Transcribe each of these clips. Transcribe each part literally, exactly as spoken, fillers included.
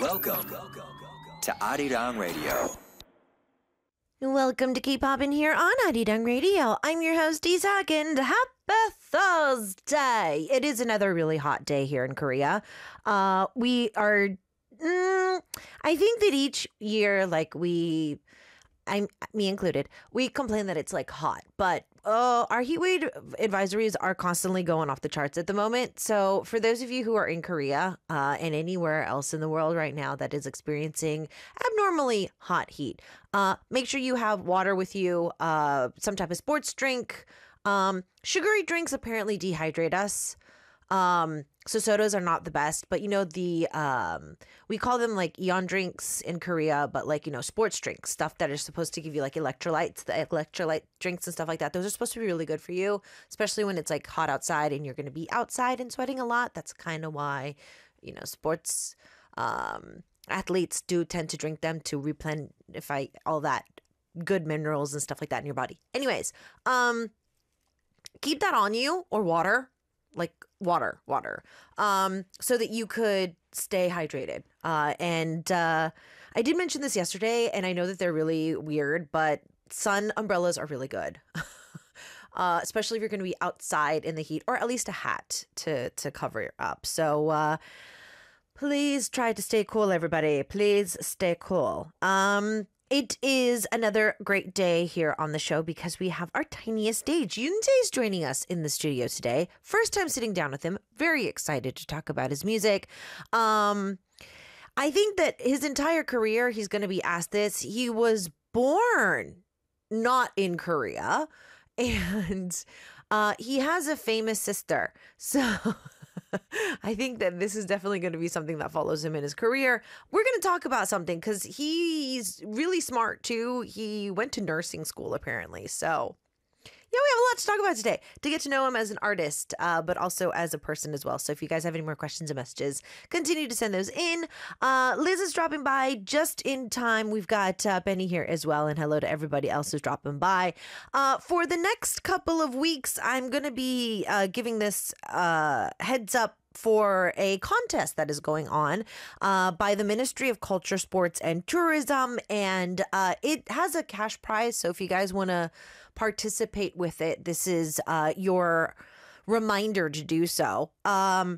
Welcome to Arirang Radio. Welcome to Keep Poppin' here on Arirang Radio. I'm your host, Isak, and happy Thursday. It is another really hot day here in Korea. Uh, we are, mm, I think that each year, like we, I'm me included, we complain that it's like hot, but uh, our heat wave advisories are constantly going off the charts at the moment. So for those of you who are in Korea uh, and anywhere else in the world right now that is experiencing abnormally hot heat, uh, make sure you have water with you, uh, some type of sports drink. Um, sugary drinks apparently dehydrate us. Um, so sodas are not the best, but you know, the, um, we call them like Eon drinks in Korea, but like, you know, sports drinks, stuff that are supposed to give you like electrolytes, the electrolyte drinks and stuff like that. Those are supposed to be really good for you, especially when it's like hot outside and you're going to be outside and sweating a lot. That's kind of why, you know, sports, um, athletes do tend to drink them to replenify all that good minerals and stuff like that in your body. Anyways, um, keep that on you, or water. Like water, water, um, so that you could stay hydrated. Uh, and uh, I did mention this yesterday, and I know that they're really weird, but sun umbrellas are really good, uh, especially if you're going to be outside in the heat, or at least a hat to to cover up. So uh, please try to stay cool, everybody. Please stay cool. Um, It is another great day here on the show because we have our tiniest Dage. Yoonjae is joining us in the studio today. First time sitting down with him. Very excited to talk about his music. Um, I think that his entire career, he's going to be asked this. He was born not in Korea, and uh, he has a famous sister. So I think that this is definitely going to be something that follows him in his career. We're going to talk about something because he's really smart too. He went to nursing school apparently. So yeah, we have a lot to talk about today, to get to know him as an artist, uh, but also as a person as well. So if you guys have any more questions or messages, continue to send those in. Uh, Liz is dropping by just in time. We've got uh, Benny here as well. And hello to everybody else who's dropping by. Uh, for the next couple of weeks, I'm going to be uh, giving this uh, heads up for a contest that is going on uh, by the Ministry of Culture, Sports, and Tourism. And uh, it has a cash prize. So if you guys want to participate with it, this is uh, your reminder to do so. Um,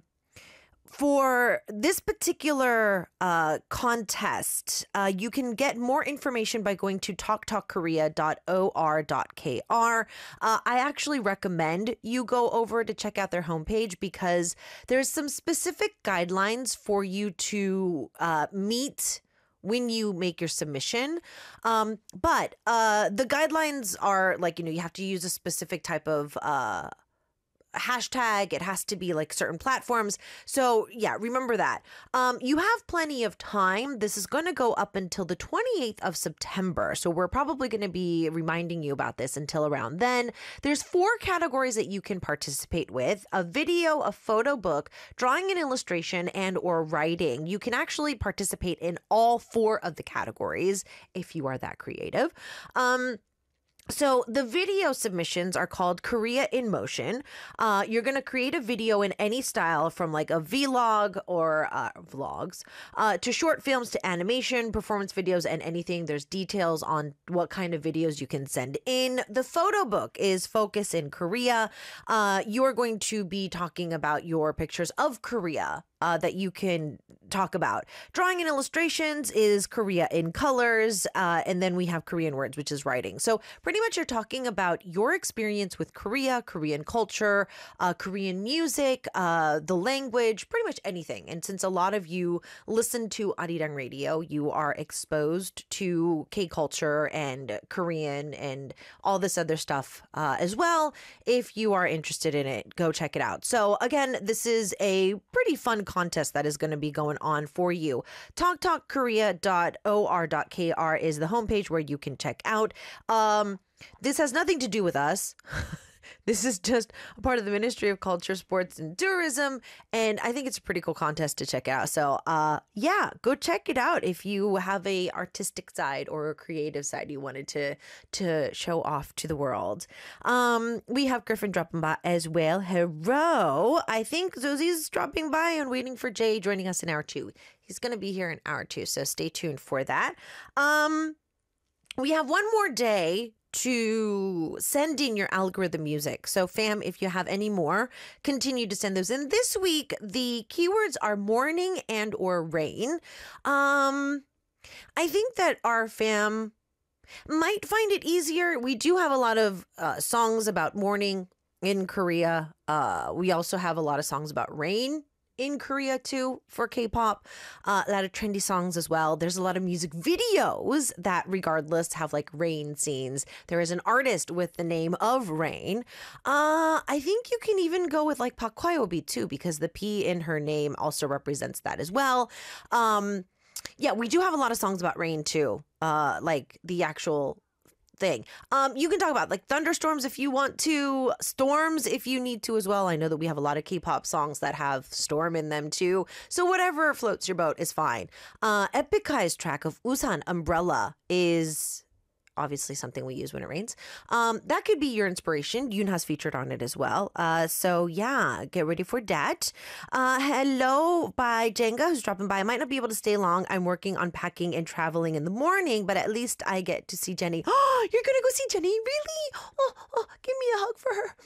For this particular uh, contest, uh, you can get more information by going to talk talk korea dot o r dot k r. Uh, I actually recommend you go over to check out their homepage because there's some specific guidelines for you to uh, meet when you make your submission. Um, but uh, the guidelines are like, you know, you have to use a specific type of uh hashtag. It has to be like certain platforms. So yeah, remember that. Um, you have plenty of time. This is going to go up until the twenty-eighth of September. So we're probably going to be reminding you about this until around then. There's four categories that you can participate with: a video, a photo book, drawing and illustration, and or writing. You can actually participate in all four of the categories if you are that creative. Um, So the video submissions are called Korea in Motion. Uh, you're going to create a video in any style, from like a vlog or uh, vlogs uh, to short films to animation, performance videos, and anything. There's details on what kind of videos you can send in. The photo book is Focus in Korea. Uh, you are going to be talking about your pictures of Korea Uh, that you can talk about. Drawing and illustrations is Korea in Colors. Uh, and then we have Korean words, which is writing. So pretty much you're talking about your experience with Korea, Korean culture, uh, Korean music, uh, the language, pretty much anything. And since a lot of you listen to Arirang Radio, you are exposed to K-culture and Korean and all this other stuff uh, as well. If you are interested in it, go check it out. So again, this is a pretty fun contest that is going to be going on for you. talk talk korea dot o r dot k r is the homepage where you can check out. Um, this has nothing to do with us. this is just a part of the Ministry of Culture, Sports, and Tourism. And I think it's a pretty cool contest to check out. So uh, yeah, go check it out if you have a artistic side or a creative side you wanted to, to show off to the world. Um, we have Griffin dropping by as well. Hello. I think Zosie's dropping by and waiting for Jay joining us in hour two. He's going to be here in hour two, so stay tuned for that. Um, we have one more day to send in your algorithm music. So fam, if you have any more, continue to send those in. This week, the keywords are morning and or rain. Um, I think that our fam might find it easier. We do have a lot of uh, songs about morning in Korea. Uh, we also have a lot of songs about rain in Korea too for K-pop. Uh, a lot of trendy songs as well. There's a lot of music videos that regardless have like rain scenes. There is an artist with the name of Rain. Uh, I think you can even go with like Park Hwayobi too, because the P in her name also represents that as well. Um, yeah, we do have a lot of songs about rain too. Uh, like the actual thing. Um, you can talk about like thunderstorms if you want to, storms if you need to as well. I know that we have a lot of K-pop songs that have storm in them too. So whatever floats your boat is fine. Uh, Epic High's track of Usan Umbrella is obviously something we use when it rains. Um, that could be your inspiration. Yoonha's featured on it as well. Uh, so yeah, get ready for that. Uh, hello by Jenga, who's dropping by. I might not be able to stay long. I'm working on packing and traveling in the morning, but at least I get to see Jenny. Oh, you're going to go see Jenny? Really? Oh, oh, give me a hug for her.